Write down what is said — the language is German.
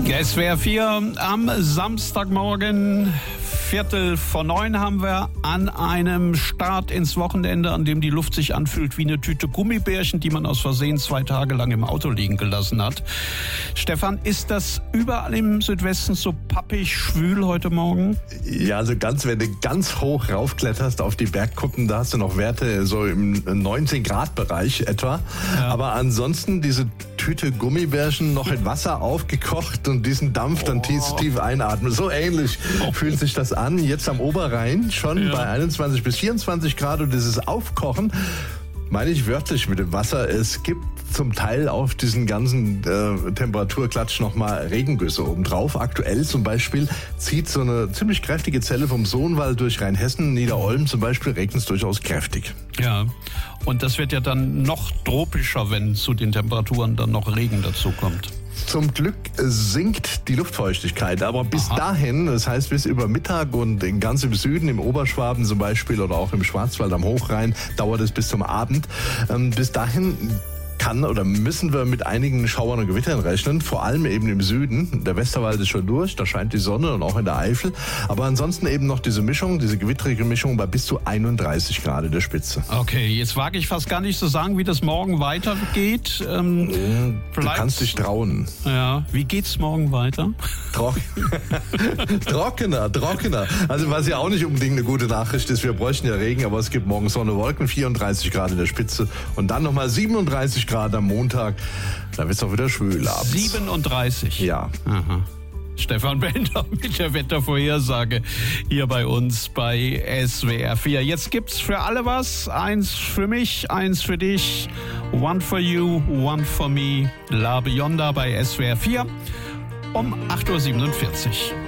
SWR 4 am Samstagmorgen, 8:45 haben wir an einem Start ins Wochenende, an dem die Luft sich anfühlt wie eine Tüte Gummibärchen, die man aus Versehen 2 Tage lang im Auto liegen gelassen hat. Stefan, ist das überall im Südwesten so pappig schwül heute Morgen? Ja, also wenn du ganz hoch raufkletterst auf die Bergkuppen, da hast du noch Werte so im 19-Grad-Bereich etwa. Ja. Aber ansonsten diese Tüte Gummibärchen noch in Wasser aufgekocht und diesen Dampf dann tief einatmen. So ähnlich fühlt sich das an. Jetzt am Oberrhein schon bei 21 bis 24 Grad und dieses Aufkochen, meine ich wörtlich mit dem Wasser. Es gibt zum Teil auf diesen ganzen Temperaturklatsch nochmal Regengüsse obendrauf. Aktuell zum Beispiel zieht so eine ziemlich kräftige Zelle vom Sohnwald durch Rheinhessen. Niederolm zum Beispiel regnet es durchaus kräftig. Ja, und das wird ja dann noch tropischer, wenn zu den Temperaturen dann noch Regen dazu kommt. Zum Glück sinkt die Luftfeuchtigkeit, aber bis dahin, das heißt bis über Mittag und ganz im Süden, im Oberschwaben zum Beispiel oder auch im Schwarzwald am Hochrhein, dauert es bis zum Abend. Bis dahin müssen wir mit einigen Schauern und Gewittern rechnen, vor allem eben im Süden. Der Westerwald ist schon durch, da scheint die Sonne und auch in der Eifel. Aber ansonsten eben noch diese gewittrige Mischung bei bis zu 31 Grad in der Spitze. Okay, jetzt wage ich fast gar nicht zu sagen, wie das morgen weitergeht. Du kannst dich trauen. Ja, wie geht's morgen weiter? Trockener. Also was ja auch nicht unbedingt eine gute Nachricht ist, wir bräuchten ja Regen, aber es gibt morgen Sonne, Wolken, 34 Grad in der Spitze und dann nochmal 37 Grad am Montag. Da wird es auch wieder schwül abends. 37? Ja. Aha. Stefan Bender mit der Wettervorhersage hier bei uns bei SWR 4. Jetzt gibt's für alle was. Eins für mich, eins für dich. One for you, one for me. La Bionda bei SWR 4 um 8:47 Uhr.